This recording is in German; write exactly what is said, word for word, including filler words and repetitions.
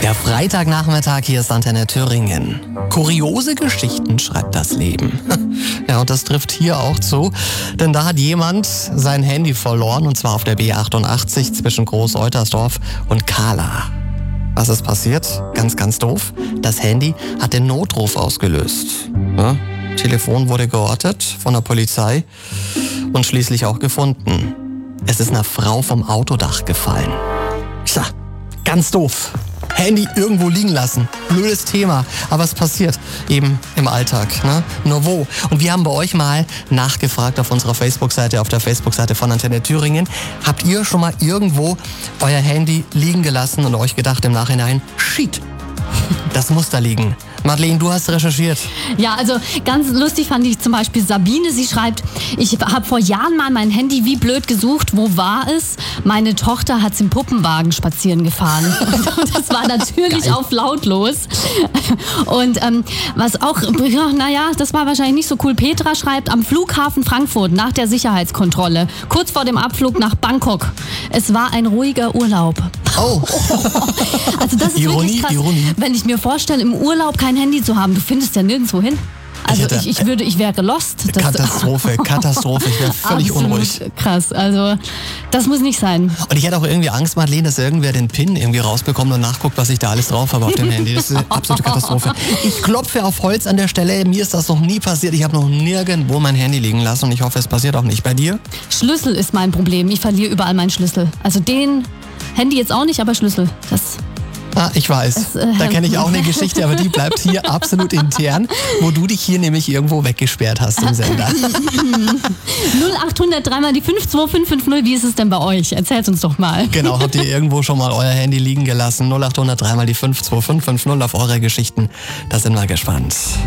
Der Freitagnachmittag, hier ist Antenne Thüringen. Kuriose Geschichten schreibt das Leben. Ja, und das trifft hier auch zu, denn da hat jemand sein Handy verloren, und zwar auf der B achtundachtzig zwischen Groß-Eutersdorf und Kahla. Was ist passiert? Ganz, ganz doof. Das Handy hat den Notruf ausgelöst. Ja, Telefon wurde geortet von der Polizei und schließlich auch gefunden. Es ist einer Frau vom Autodach gefallen. Tja, ganz doof. Handy irgendwo liegen lassen. Blödes Thema. Aber es passiert eben im Alltag. Ne? Nur wo? Und wir haben bei euch mal nachgefragt auf unserer Facebook-Seite, auf der Facebook-Seite von Antenne Thüringen. Habt ihr schon mal irgendwo euer Handy liegen gelassen und euch gedacht im Nachhinein, shit, das muss da liegen? Madeleine, du hast recherchiert. Ja, also ganz lustig fand ich zum Beispiel Sabine. Sie schreibt, ich habe vor Jahren mal mein Handy wie blöd gesucht. Wo war es? Meine Tochter hat es im Puppenwagen spazieren gefahren. Das war natürlich Geil. auf lautlos. Und ähm, was auch, ja, naja, das war wahrscheinlich nicht so cool. Petra schreibt, am Flughafen Frankfurt nach der Sicherheitskontrolle, kurz vor dem Abflug nach Bangkok. Es war ein ruhiger Urlaub. Oh. Also das ist Ironie, wirklich krass. Ironie. Wenn ich mir vorstelle, im Urlaub kein Handy zu haben, du findest ja nirgendwo hin. Also Ich hätte- ich, ich würde, ich wäre lost. Das- Katastrophe, Katastrophe. Ich wäre völlig Absolut unruhig. krass. Also das muss nicht sein. Und ich hätte auch irgendwie Angst, Madeleine, dass irgendwer den PIN irgendwie rausbekommt und nachguckt, was ich da alles drauf habe auf dem Handy. Das ist eine absolute Katastrophe. Ich klopfe auf Holz an der Stelle. Mir ist das noch nie passiert. Ich habe noch nirgendwo mein Handy liegen lassen und ich hoffe, es passiert auch nicht. Bei dir? Schlüssel ist mein Problem. Ich verliere überall meinen Schlüssel. Also den Handy jetzt auch nicht, aber Schlüssel. Das Ah, ich weiß. Es, äh, Da kenne ich auch eine Geschichte, aber die bleibt hier absolut intern, wo du dich hier nämlich irgendwo weggesperrt hast im Sender. null acht hundert dreimal die fünf zwei fünf fünf null. Wie ist es denn bei euch? Erzählt uns doch mal. Genau, habt ihr irgendwo schon mal euer Handy liegen gelassen? null acht hundert dreimal die fünf zwei fünf fünf null auf eure Geschichten. Da sind wir gespannt.